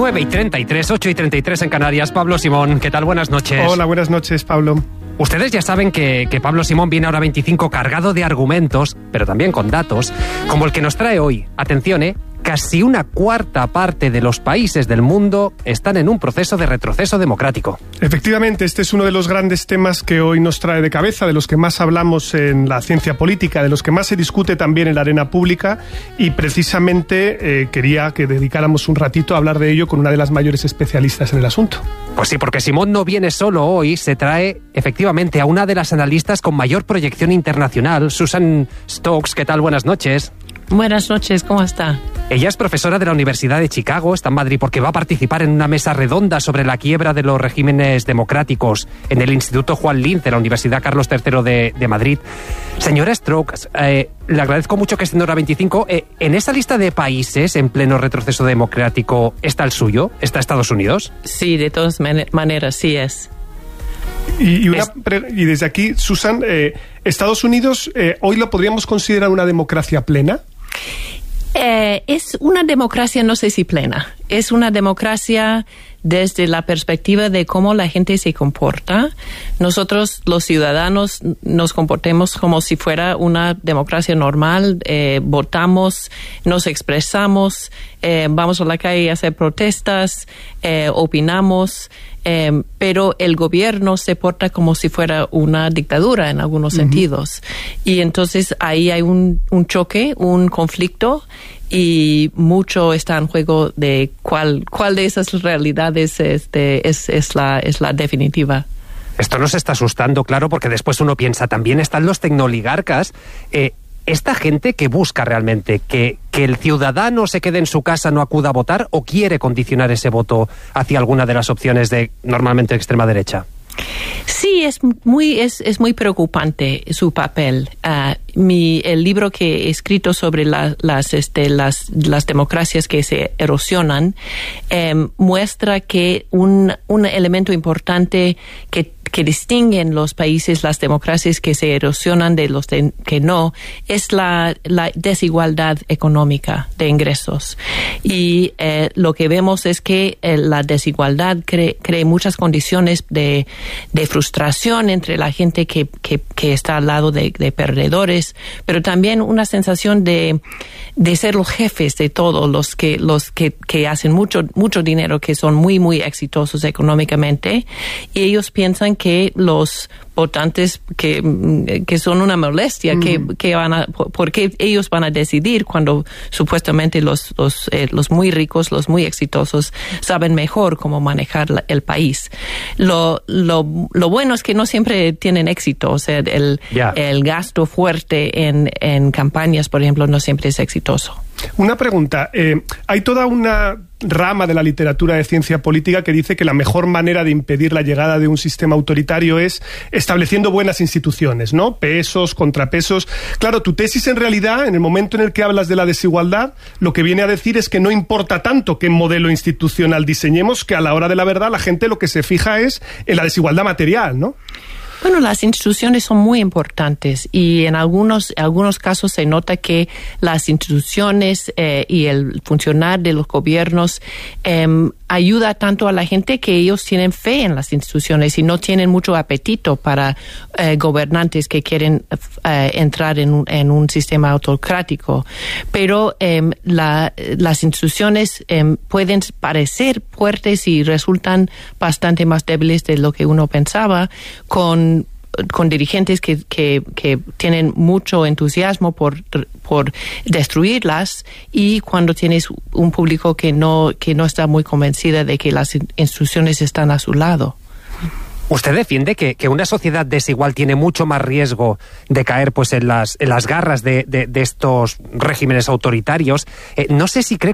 9:33, 8:33 en Canarias. Pablo Simón, ¿qué tal? Buenas noches. Hola, buenas noches, Pablo. Ustedes ya saben que Pablo Simón viene ahora 25 cargado de argumentos, pero también con datos, como el que nos trae hoy. Atención, casi una cuarta parte de los países del mundo están en un proceso de retroceso democrático. Efectivamente, este es uno de los grandes temas que hoy nos trae de cabeza, de los que más hablamos en la ciencia política, de los que más se discute también en la arena pública, y precisamente quería que dedicáramos un ratito a hablar de ello con una de las mayores especialistas en el asunto. Pues sí, porque Simón no viene solo hoy, se trae efectivamente a una de las analistas con mayor proyección internacional, Susan Stokes. ¿Qué tal? Buenas noches. Buenas noches, ¿cómo está? Ella es profesora de la Universidad de Chicago, está en Madrid porque va a participar en una mesa redonda sobre la quiebra de los regímenes democráticos en el Instituto Juan Linz de la Universidad Carlos III de Madrid. Señora Stokes, le agradezco mucho que esté en hora 25. ¿En esa lista de países en pleno retroceso democrático está el suyo? ¿Está Estados Unidos? Sí, de todas maneras, sí es. Y desde aquí, Susan, ¿Estados Unidos hoy lo podríamos considerar una democracia plena? Es una democracia, no sé si plena. Es una democracia desde la perspectiva de cómo la gente se comporta. Nosotros, los ciudadanos, nos comportemos como si fuera una democracia normal. Votamos, nos expresamos, vamos a la calle a hacer protestas, opinamos. Pero el gobierno se porta como si fuera una dictadura en algunos sentidos. Y entonces ahí hay un choque, un conflicto, y mucho está en juego de cuál de esas realidades es la definitiva. Esto nos está asustando, claro, porque después uno piensa, también están los tecnoligarcas. ¿Esta gente que busca realmente que el ciudadano se quede en su casa, no acuda a votar, o quiere condicionar ese voto hacia alguna de las opciones de normalmente extrema derecha? Sí, es muy preocupante su papel. El libro que he escrito sobre las democracias que se erosionan muestra que un elemento importante que distinguen los países, las democracias que se erosionan de los que no, es la desigualdad económica de ingresos. Y lo que vemos es que la desigualdad crea muchas condiciones de frustración entre la gente que está al lado de perdedores, pero también una sensación de ser los jefes de todos, los que hacen mucho dinero, que son muy, muy exitosos económicamente, y ellos piensan que los votantes que son una molestia, porque ellos van a decidir cuando supuestamente los muy ricos, los muy exitosos saben mejor cómo manejar el país. Lo bueno es que no siempre tienen éxito, o sea, el gasto fuerte en campañas, por ejemplo, no siempre es exitoso. Una pregunta. Hay toda una rama de la literatura de ciencia política que dice que la mejor manera de impedir la llegada de un sistema autoritario es estableciendo buenas instituciones, ¿no? Pesos, contrapesos. Claro, tu tesis en realidad, en el momento en el que hablas de la desigualdad, lo que viene a decir es que no importa tanto qué modelo institucional diseñemos, que a la hora de la verdad la gente lo que se fija es en la desigualdad material, ¿no? Bueno, las instituciones son muy importantes y en algunos casos se nota que las instituciones y el funcionar de los gobiernos ayuda tanto a la gente que ellos tienen fe en las instituciones y no tienen mucho apetito para gobernantes que quieren entrar en un sistema autocrático. Pero las instituciones pueden parecer fuertes y resultan bastante más débiles de lo que uno pensaba, con dirigentes que tienen mucho entusiasmo por destruirlas, y cuando tienes un público que no está muy convencida de que las instituciones están a su lado. ¿Usted defiende que una sociedad desigual tiene mucho más riesgo de caer pues en las garras de estos regímenes autoritarios? No sé si cree